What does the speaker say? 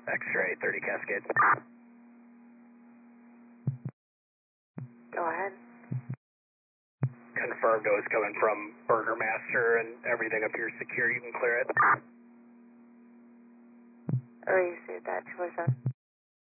X-ray 30 Cascade. Go ahead. Confirmed it was coming from Burgermaster and everything appears secure. You can clear it. Received that, 247.